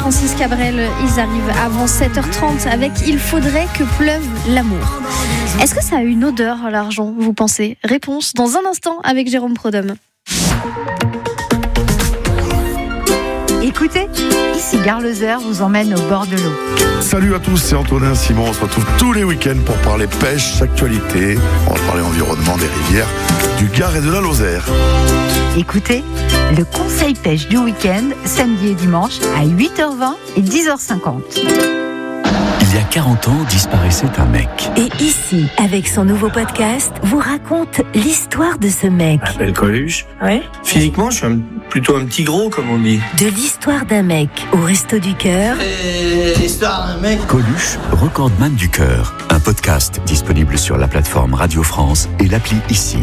Francis Cabrel. Ils arrivent avant 7h30 avec Il faudrait que pleuve l'amour. Est-ce que ça a une odeur, l'argent, vous pensez ? Réponse dans un instant avec Jérôme Prodhomme. Écoutez, ici Gare Lozère vous emmène au bord de l'eau. Salut à tous, c'est Antonin Simon. On se retrouve tous les week-ends pour parler pêche, actualité. On va parler environnement des rivières, du Gard et de la Lozère. Écoutez, le conseil pêche du week-end, samedi et dimanche à 8h20 et 10h50. Il y a 40 ans, disparaissait un mec. Et ici, avec son nouveau podcast, vous raconte l'histoire de ce mec. Je m'appelle Coluche. Ouais. Physiquement, je suis plutôt un petit gros, comme on dit. De l'histoire d'un mec au Resto du Cœur. L'histoire d'un mec. Coluche, recordman du cœur. Un podcast disponible sur la plateforme Radio France et l'appli Ici.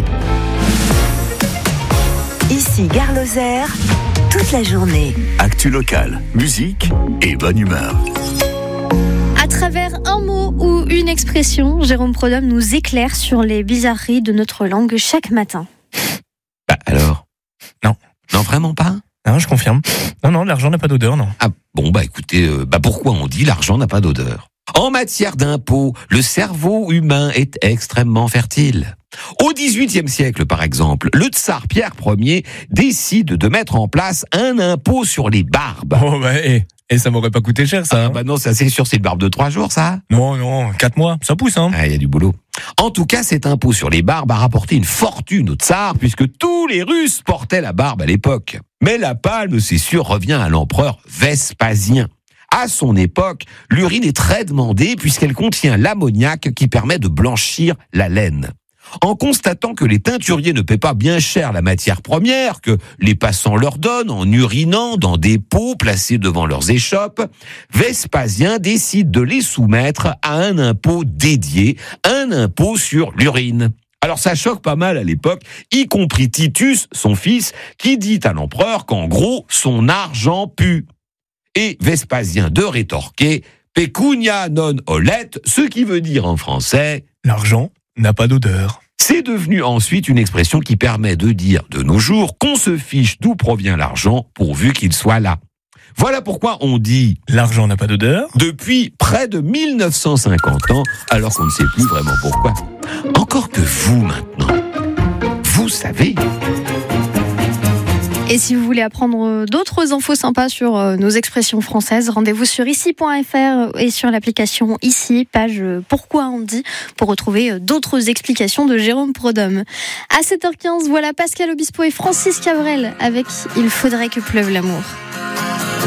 Ici, Gare Lozère, toute la journée. Actu locale, musique et bonne humeur. À travers un mot ou une expression, Jérôme Prodhomme nous éclaire sur les bizarreries de notre langue chaque matin. Bah alors ? Non, vraiment pas ? Non, je confirme. Non, l'argent n'a pas d'odeur, non. Ah bon, écoutez, pourquoi on dit l'argent n'a pas d'odeur ? En matière d'impôts, le cerveau humain est extrêmement fertile. Au XVIIIe siècle, par exemple, le tsar Pierre Ier décide de mettre en place un impôt sur les barbes. Oh et ça m'aurait pas coûté cher, ça. Non, ça c'est sûr, c'est une barbe de 3 jours, ça. Non, 4 mois, ça pousse, hein. Il y a du boulot. En tout cas, cet impôt sur les barbes a rapporté une fortune au tsar, puisque tous les Russes portaient la barbe à l'époque. Mais la palme, c'est sûr, revient à l'empereur Vespasien. À son époque, l'urine est très demandée puisqu'elle contient l'ammoniac qui permet de blanchir la laine. En constatant que les teinturiers ne paient pas bien cher la matière première, que les passants leur donnent en urinant dans des pots placés devant leurs échoppes, Vespasien décide de les soumettre à un impôt dédié, un impôt sur l'urine. Alors ça choque pas mal à l'époque, y compris Titus, son fils, qui dit à l'empereur qu'en gros, son argent pue. Et Vespasien de rétorquer « pecunia non olet », ce qui veut dire en français « l'argent n'a pas d'odeur ». C'est devenu ensuite une expression qui permet de dire de nos jours qu'on se fiche d'où provient l'argent pourvu qu'il soit là. Voilà pourquoi on dit « l'argent n'a pas d'odeur » depuis près de 1950 ans, alors qu'on ne sait plus vraiment pourquoi. Encore que vous maintenant, vous savez. Et si vous voulez apprendre d'autres infos sympas sur nos expressions françaises, rendez-vous sur ici.fr et sur l'application Ici, page Pourquoi on dit, pour retrouver d'autres explications de Jérôme Prodhomme. À 7h15, voilà Pascal Obispo et Francis Cabrel avec Il faudrait que pleuve l'amour.